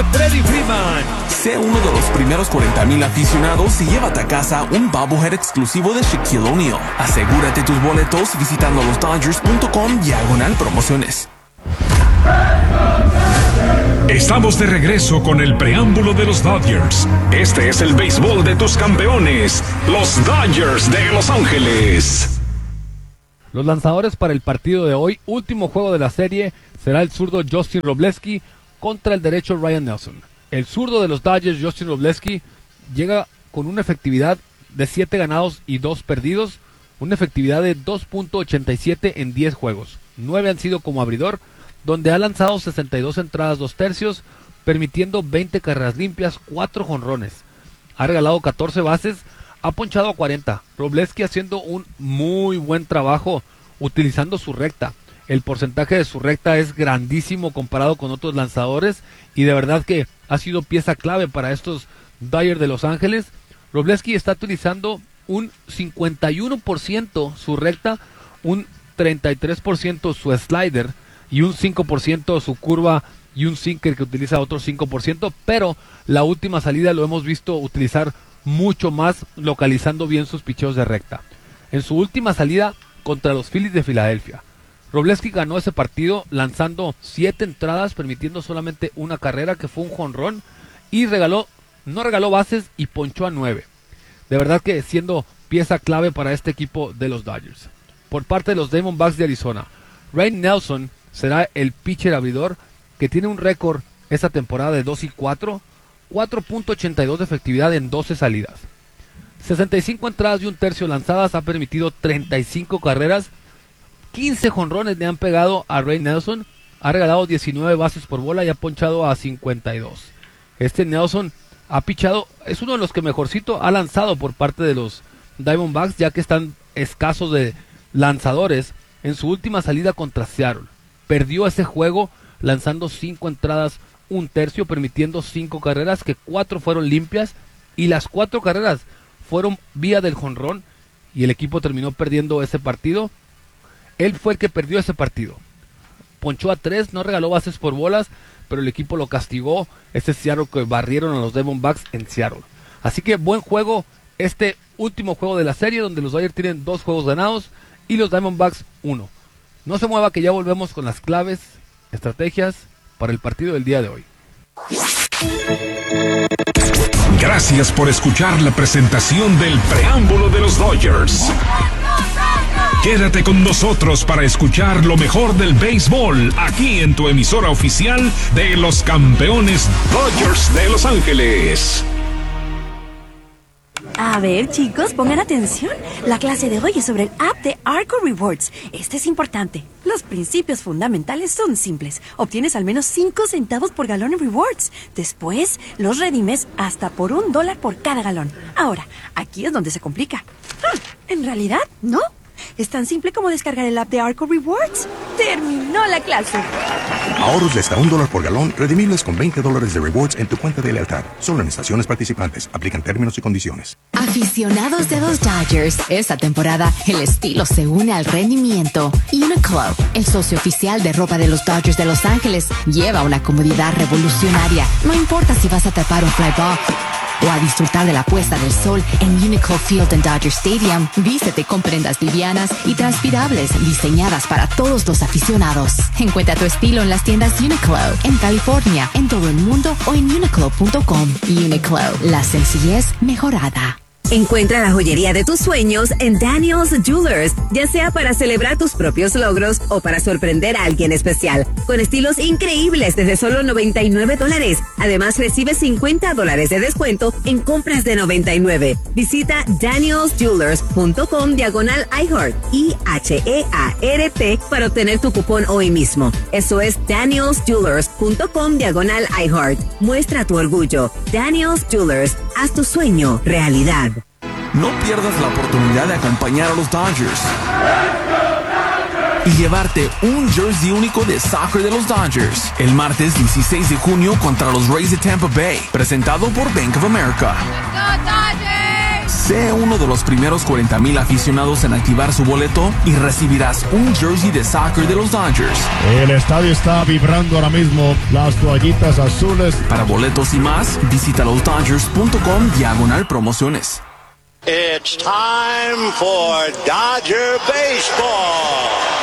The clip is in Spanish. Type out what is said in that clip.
de Freddie Freeman. Sé uno de los primeros 40,000 aficionados y llévate a casa un bobblehead exclusivo de Shaquille O'Neal. Asegúrate tus boletos visitando losdodgers.com/promociones. Estamos de regreso con el preámbulo de los Dodgers. Este es el béisbol de tus campeones, los Dodgers de Los Ángeles. Los lanzadores para el partido de hoy, último juego de la serie, será el zurdo Justin Robleski contra el derecho Ryan Nelson. El zurdo de los Dodgers, Justin Robleski, llega con una efectividad de 7 ganados y 2 perdidos, una efectividad de 2.87 en 10 juegos. 9 han sido como abridor, donde ha lanzado 62 entradas 2 tercios, permitiendo 20 carreras limpias, 4 jonrones. Ha regalado 14 bases, ha ponchado a 40. Robleski haciendo un muy buen trabajo utilizando su recta. El porcentaje de su recta es grandísimo comparado con otros lanzadores y de verdad que ha sido pieza clave para estos Dodgers de Los Ángeles. Robleski está utilizando un 51% su recta, un 33% su slider y un 5% su curva y un sinker que utiliza otro 5%, pero la última salida lo hemos visto utilizar mucho más, localizando bien sus picheos de recta. En su última salida contra los Phillies de Filadelfia, Robleski ganó ese partido lanzando 7 entradas, permitiendo solamente una carrera que fue un jonrón y no regaló bases y ponchó a 9. De verdad que siendo pieza clave para este equipo de los Dodgers. Por parte de los Diamondbacks de Arizona, Ryan Nelson será el pitcher abridor que tiene un récord esta temporada de 2-4, 4.82 de efectividad en 12 salidas. 65 entradas y un tercio lanzadas, ha permitido 35 carreras, 15 jonrones le han pegado a Ryan Nelson, ha regalado 19 bases por bola y ha ponchado a 52. Este Nelson ha pichado, es uno de los que mejorcito ha lanzado por parte de los Diamondbacks, ya que están escasos de lanzadores. En su última salida contra Seattle, perdió ese juego lanzando 5 entradas, un tercio, permitiendo 5 carreras, que 4 fueron limpias y las 4 carreras fueron vía del jonrón y el equipo terminó perdiendo ese partido. Él fue el que perdió ese partido. Ponchó a 3, no regaló bases por bolas, pero el equipo lo castigó. Ese Seattle que barrieron a los Diamondbacks en Seattle. Así que buen juego este último juego de la serie, donde los Dodgers tienen 2 juegos ganados y los Diamondbacks 1. No se mueva, que ya volvemos con las claves, estrategias para el partido del día de hoy. Gracias por escuchar la presentación del preámbulo de los Dodgers. Quédate con nosotros para escuchar lo mejor del béisbol aquí en tu emisora oficial de los campeones Dodgers de Los Ángeles. A ver, chicos, pongan atención. La clase de hoy es sobre el app de Arco Rewards. Este es importante. Los principios fundamentales son simples. Obtienes al menos 5 centavos por galón en rewards. Después, los redimes hasta por $1 por cada galón. Ahora, aquí es donde se complica. En realidad, no. Es tan simple como descargar el app de Arco Rewards. ¡Terminó la clase! Ahorros de hasta $1 por galón, redimibles con $20 de rewards en tu cuenta de lealtad. Solo en estaciones participantes. Aplican términos y condiciones. Aficionados de los Dodgers, esta temporada el estilo se une al rendimiento. Uniqlo, el socio oficial de ropa de los Dodgers de Los Ángeles, lleva una comodidad revolucionaria. No importa si vas a tapar un fly ball o a disfrutar de la puesta del sol en Uniqlo Field en Dodger Stadium, vístete con prendas livianas y transpirables diseñadas para todos los aficionados. Encuentra tu estilo en las tiendas Uniqlo, en California, en todo el mundo o en uniqlo.com. Uniqlo, la sencillez mejorada. Encuentra la joyería de tus sueños en Daniel's Jewelers, ya sea para celebrar tus propios logros o para sorprender a alguien especial, con estilos increíbles desde solo $99. Además, recibe $50 de descuento en compras de $99. Visita danielsjewelers.com/iHeart, IHEART, para obtener tu cupón hoy mismo. Eso es danielsjewelers.com/iHeart. Muestra tu orgullo. Daniel's Jewelers, haz tu sueño realidad. No pierdas la oportunidad de acompañar a los Dodgers y llevarte un jersey único de soccer de los Dodgers el martes 16 de junio contra los Rays de Tampa Bay, presentado por Bank of America. Sé uno de los primeros 40,000 aficionados en activar su boleto y recibirás un jersey de soccer de los Dodgers. El estadio está vibrando ahora mismo. Las toallitas azules. Para boletos y más, visita losdodgers.com/promociones. It's time for Dodger Baseball.